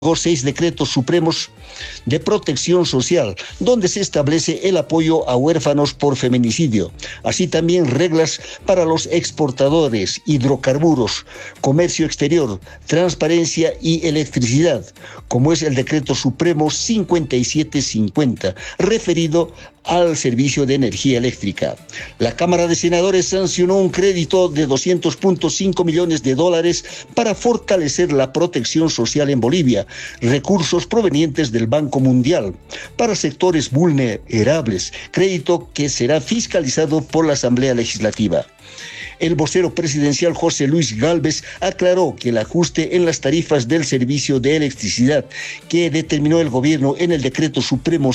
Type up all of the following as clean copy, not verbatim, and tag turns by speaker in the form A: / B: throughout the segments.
A: 6 decretos supremos de protección social, donde se establece el apoyo a huérfanos por feminicidio, así también reglas para los exportadores, hidrocarburos, comercio exterior, transparencia y electricidad, como es el decreto supremo 5750, referido al servicio de energía eléctrica. La Cámara de Senadores sancionó un crédito de $200.5 millones para fortalecer la protección social en Bolivia, recursos provenientes del Banco Mundial para sectores vulnerables, crédito que será fiscalizado por la Asamblea Legislativa. El vocero presidencial José Luis Gálvez aclaró que el ajuste en las tarifas del servicio de electricidad que determinó el gobierno en el decreto supremo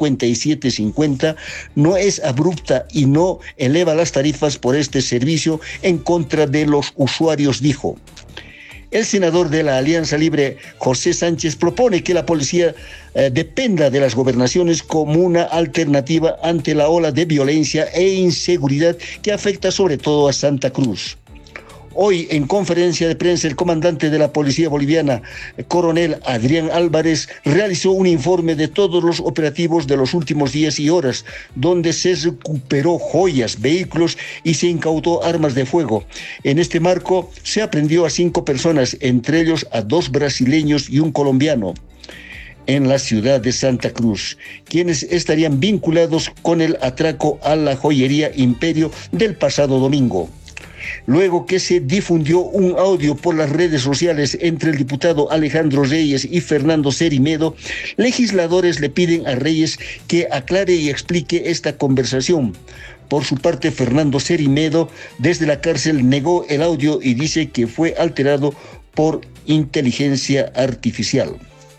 A: 5750 no es abrupta y no eleva las tarifas por este servicio en contra de los usuarios, dijo. El senador de la Alianza Libre, José Sánchez, propone que la policía dependa de las gobernaciones como una alternativa ante la ola de violencia e inseguridad que afecta sobre todo a Santa Cruz. Hoy, en conferencia de prensa, el comandante de la Policía Boliviana, coronel Adrián Álvarez, realizó un informe de todos los operativos de los últimos días y horas, donde se recuperó joyas, vehículos y se incautó armas de fuego. En este marco, se aprehendió a 5 personas, entre ellos a 2 brasileños y un colombiano, en la ciudad de Santa Cruz, quienes estarían vinculados con el atraco a la joyería Imperio del pasado domingo. Luego que se difundió un audio por las redes sociales entre el diputado Alejandro Reyes y Fernando Cerimedo, legisladores le piden a Reyes que aclare y explique esta conversación. Por su parte, Fernando Cerimedo, desde la cárcel, negó el audio y dice que fue alterado por inteligencia artificial.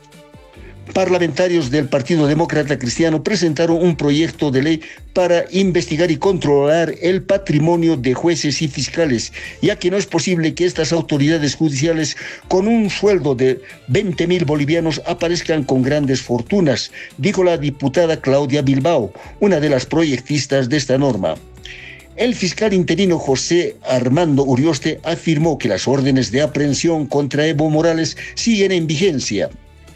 A: Parlamentarios del Partido Demócrata Cristiano presentaron un proyecto de ley para investigar y controlar el patrimonio de jueces y fiscales, ya que no es posible que estas autoridades judiciales con un sueldo de 20.000 bolivianos aparezcan con grandes fortunas, dijo la diputada Claudia Bilbao, una de las proyectistas de esta norma. El fiscal interino José Armando Urioste afirmó que las órdenes de aprehensión contra Evo Morales siguen en vigencia.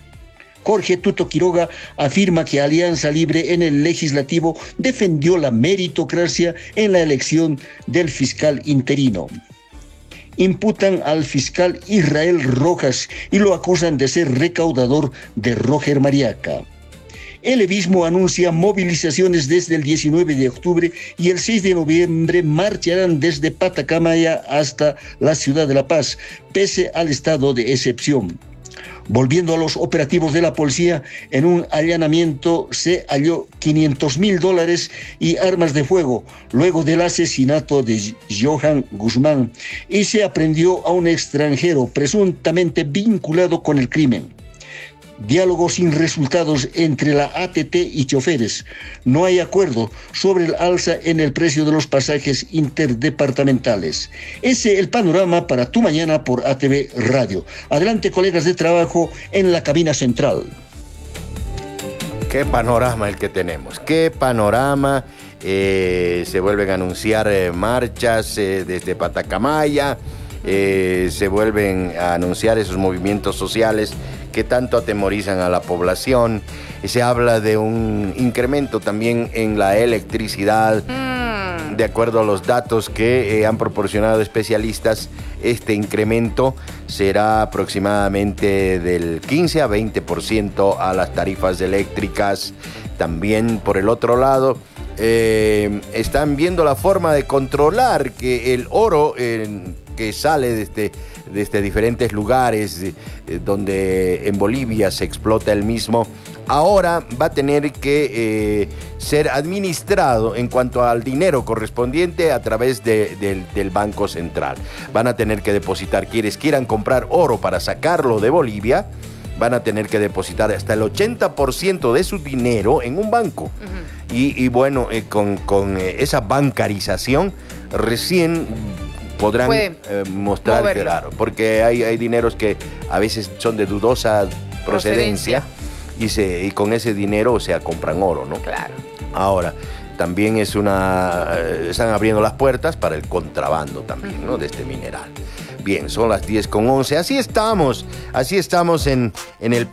A: Jorge Tuto Quiroga afirma que Alianza Libre en el Legislativo defendió la meritocracia en la elección del fiscal interino. Imputan al fiscal Israel Rojas y lo acusan de ser recaudador de Roger Mariaca. El levismo anuncia movilizaciones desde el 19 de octubre y el 6 de noviembre marcharán desde Patacamaya hasta la ciudad de La Paz, pese al estado de excepción. Volviendo a los operativos de la policía, en un allanamiento se halló $500.000 y armas de fuego, luego del asesinato de Johan Guzmán, y se aprehendió a un extranjero presuntamente vinculado con el crimen. Diálogo sin resultados entre la ATT y choferes. No hay acuerdo sobre el alza en el precio de los pasajes interdepartamentales. Ese es el panorama para Tu Mañana por ATV Radio. Adelante, colegas de trabajo en la cabina central.
B: Qué panorama el que tenemos, qué panorama. Se vuelven a anunciar marchas desde Patacamaya, se vuelven a anunciar esos movimientos sociales que tanto atemorizan a la población. Se habla de un incremento también en la electricidad. De acuerdo a los datos que han proporcionado especialistas, este incremento será aproximadamente del 15 a 20% a las tarifas eléctricas. También, por el otro lado, están viendo la forma de controlar que el oro que sale desde diferentes lugares donde en Bolivia se explota el mismo, ahora va a tener que ser administrado en cuanto al dinero correspondiente a través del Banco Central. Van a tener que depositar, quienes quieran comprar oro para sacarlo de Bolivia, van a tener que depositar hasta el 80% de su dinero en un banco. Uh-huh. Y bueno, con esa bancarización recién podrán mostrar, claro, porque hay dineros que a veces son de dudosa procedencia. Y con ese dinero, o sea, compran oro, ¿no? Claro. Ahora, también están abriendo las puertas para el contrabando también, ¿no? De este mineral. Bien, son las 10:11. Así estamos en el